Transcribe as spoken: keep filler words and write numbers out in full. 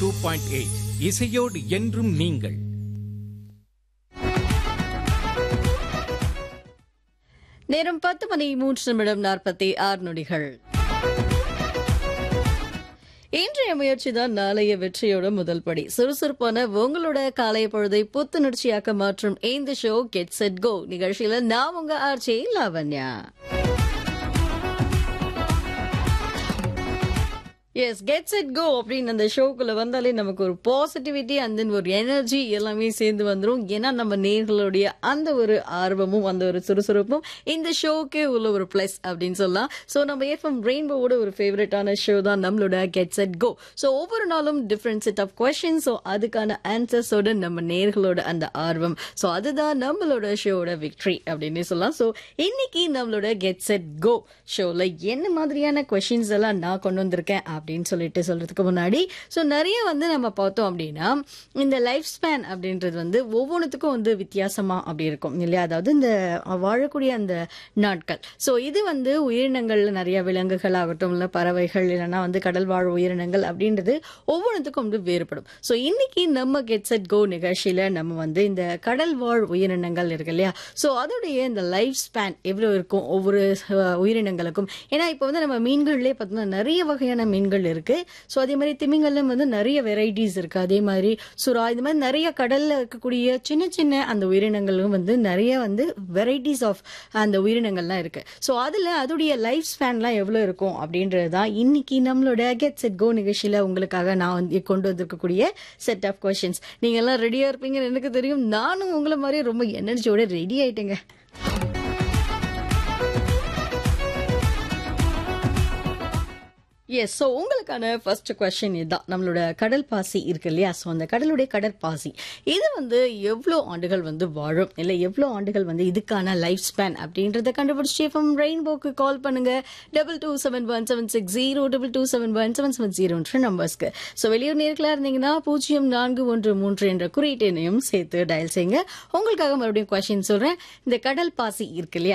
Two point eight இசையோடு என்றும் நீங்கள். நேரம் பத்து மணி மூன்று நிமிடம் நாற்பத்தி ஆறு நொடிகள். இன்றைய முயற்சி தான் நாளைய வெற்றியோட முதல் படி. சுறுசுறுப்பான உங்களோட காலை பொழுதை புத்துணர்ச்சியாக்க மாற்றும் இந்த ஷோ கெட் செட் கோ நிகழ்ச்சியில நான் உங்க RJ Lavanya. S, get set go அப்படின்னு அந்த ஷோக்குள்ள வந்தாலே நமக்கு ஒரு பாசிட்டிவிட்டி அண்ட் தென் ஒரு எனர்ஜி எல்லாமே சேர்ந்து வந்துடும். ஏன்னா நம்ம நேர்களுடைய அந்த ஒரு ஆர்வமும் அந்த ஒரு சுறுசுறுப்பும் இந்த ஷோக்கே உள்ள ஒரு பிளஸ் அப்படின்னு சொல்லலாம். ஸோ நம்ம எஃப்எம் ரெயின்போவோட ஒரு ஃபேவரட்டான ஷோ தான் நம்மளோட கெட் செட் கோ. ஸோ ஒவ்வொரு நாளும் different set of question, so அதுக்கான ஆன்சர்ஸோட நம்ம நேர்களோட அந்த ஆர்வம், ஸோ அதுதான் நம்மளோட ஷோவோட விக்டரி அப்படின்னு சொல்லலாம். ஸோ இன்னைக்கு நம்மளோட கெட் செட் கோ ஷோல என்ன மாதிரியான கொஸ்டின்ஸ் எல்லாம் நான் கொண்டு வந்திருக்கேன் அப்படின்னு சொல்லிட்டு சொல்றதுக்கு முன்னாடி, ஸோ நிறைய வந்து நம்ம பார்த்தோம் அப்படின்னா இந்த லைஃப் ஸ்பேன் அப்படின்றது வந்து ஒவ்வொன்றுத்துக்கும் வந்து வித்தியாசமா அப்படி இருக்கும் இல்லையா? அதாவது இந்த வாழக்கூடிய அந்த நாட்கள், ஸோ இது வந்து உயிரினங்கள்ல நிறைய விலங்குகள் ஆகட்டும், இல்லை பறவைகள், இல்லைன்னா வந்து கடல் வாழ் உயிரினங்கள் அப்படின்றது ஒவ்வொன்றுத்துக்கும் வந்து வேறுபடும். ஸோ இன்னைக்கு நம்ம கெட் செட் கோ நிகழ்ச்சியில நம்ம வந்து இந்த கடல் வாழ் உயிரினங்கள் இருக்கு இல்லையா? ஸோ அதோடைய இந்த லைஃப் ஸ்பேன் எவ்வளவு இருக்கும் ஒவ்வொரு உயிரினங்களுக்கும். ஏன்னா இப்போ வந்து நம்ம மீன்கள்லேயே பார்த்தோம்னா நிறைய வகையான மீன்கள் இருக்கு. சோ அதே மாதிரி திமிங்கலம் வந்து நிறைய வெரைட்டிஸ் இருக்கு. அதே மாதிரி சுறா, இந்த மாதிரி நிறைய கடல்ல இருக்கக்கூடிய சின்ன சின்ன அந்த உயிரினங்களும் வந்து நிறைய வந்து வெரைட்டிஸ் ஆஃப் அந்த உயிரினங்கள்லாம் இருக்கு. சோ அதுல அதோடைய லைஃப் ஸ்பேன்லாம் எவ்வளவு இருக்கும் அப்படின்றதுதான் இன்னைக்கு நம்மளோட கெட் செட் கோ நிகழ்ச்சியில உங்களுக்காக நான் வந்து கொண்டு வந்திருக்கக்கூடிய செட் ஆஃப் கொஸ்டின்ஸ். நீங்க எல்லாம் ரெடியா இருப்பீங்கன்னு எனக்கு தெரியும். நானும் உங்களை மாதிரி ரொம்ப எனர்ஜியோட ரெடி ஆயிட்டேங்க. எஸ், ஸோ உங்களுக்கான ஃபர்ஸ்ட் கொஸ்டின் இதுதான். நம்மளோட கடல் பாசி இருக்கு இல்லையா? ஸோ அந்த கடலுடைய கடற்பாசி இது வந்து எவ்வளோ ஆண்டுகள் வந்து வாழும், இல்லை எவ்வளோ ஆண்டுகள் வந்து இதுக்கான லைஃப் ஸ்பேன் அப்படின்றத கண்டுபிடிச்சி எஃப்எம் ரெயின்போக்கு கால் பண்ணுங்க. Double two seven one seven six zero double two seven one seven seven ஜீரோன்ற நம்பர்ஸ்க்கு. So வெளியூர் நேர்களாக இருந்தீங்கன்னா பூஜ்ஜியம் நான்கு ஒன்று மூன்று என்ற குறியீட்டையும் சேர்த்து டயல் செய்யுங்க. உங்களுக்காக மறுபடியும் கொஸ்டின் சொல்றேன். இந்த கடல் பாசி இருக்கு இல்லையா?